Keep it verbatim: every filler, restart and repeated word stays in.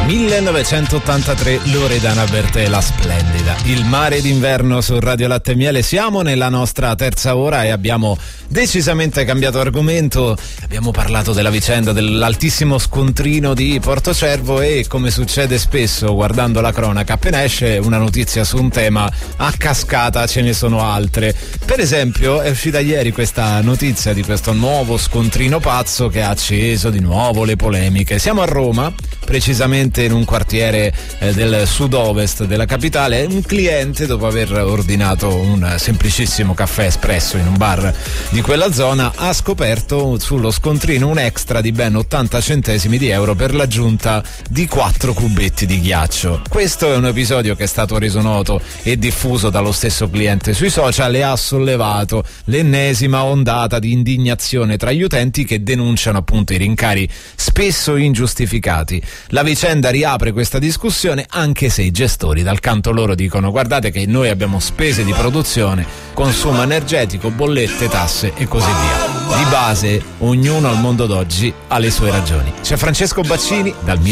millenovecentottantatré, Loredana Bertè, splendida. Il mare d'inverno su Radio Latte e Miele. Siamo nella nostra terza ora e abbiamo decisamente cambiato argomento. Abbiamo parlato della vicenda dell'altissimo scontrino di Portocervo e, come succede spesso guardando la cronaca, appena esce una notizia su un tema, a cascata ce ne sono altre. Per esempio è uscita ieri questa notizia di questo nuovo scontrino pazzo che ha acceso di nuovo le polemiche. Siamo a Roma, precisamente in un quartiere eh, del sud-ovest della capitale. Un cliente, dopo aver ordinato un semplicissimo caffè espresso in un bar di quella zona, ha scoperto sullo scontrino un extra di ben ottanta centesimi di euro per l'aggiunta di quattro cubetti di ghiaccio. Questo è un episodio che è stato reso noto e diffuso dallo stesso cliente sui social e ha sollevato l'ennesima ondata di indignazione tra gli utenti che denunciano appunto i rincari spesso ingiustificati. La vicenda riapre questa discussione, anche se i gestori dal canto loro dicono: guardate che noi abbiamo spese di produzione, consumo energetico, bollette, tasse e così via. Di base ognuno al mondo d'oggi ha le sue ragioni. C'è Francesco Baccini dal